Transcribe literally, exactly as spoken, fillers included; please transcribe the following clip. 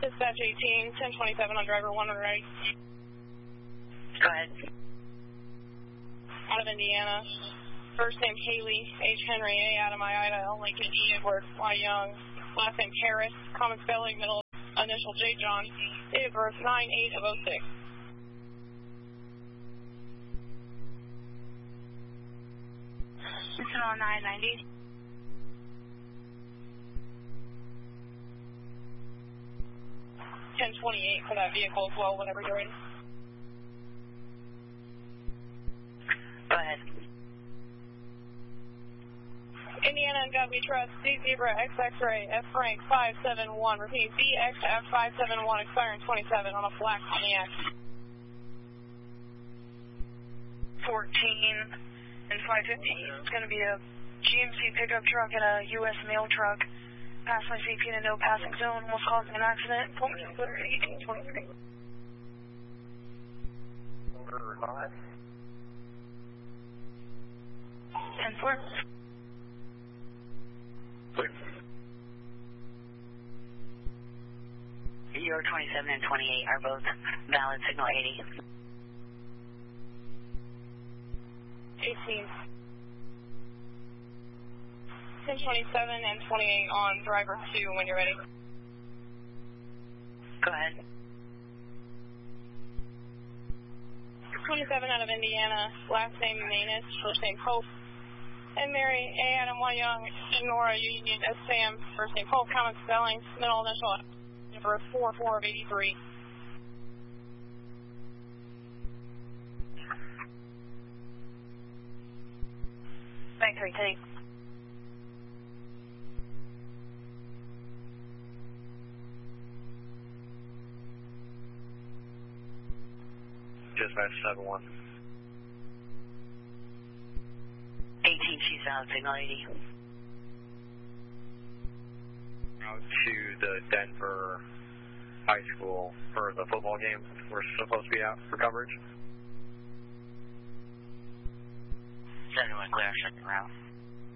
Dispatch eighteen, ten twenty-seven on driver one, ready. Go ahead. Out of Indiana. First name Haley, H. Henry, A. Adam, I. Ida, L. Lincoln, E. Edward, Y. Young. Last name Harris, common spelling, middle initial J. John. Date of birth nine eight of oh six. It's on nine ninety. ten twenty-eight for that vehicle as well, whenever you're ready. Go ahead. Indiana and W Trust, C Zebra, X X-Ray, F Frank, five seven one. Repeat, B X F five seven one, expiring twenty-seven on a black Pontiac. fourteen and five fifty. It's going to be a G M C pickup truck and a U S mail truck. Pass my C P in a no passing zone. Almost caused an accident. Point eighteen twenty-three. Order five. ten four. E R twenty-seven and twenty-eight are both valid, signal eighty. eighteen. ten twenty-seven and twenty-eight on driver two when you're ready. Go ahead. twenty-seven out of Indiana, last name Manus, first name Hope. And Mary, A. Adam, Y. Young, Nora, Union, S. Sam, first name Hope, common spelling, middle initial, number four four of eighty-three. Bank three, take. Dispatch seven one. eighteen, she's valid, signal eighty. Out to the Denver High School for the football game. We're supposed to be out for coverage. seven one, clear, second route.